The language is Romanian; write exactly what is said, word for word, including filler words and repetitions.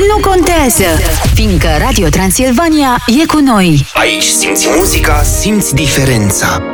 Nu contează, fiindcă Radio Transilvania e cu noi. Aici simți muzica, simți diferența.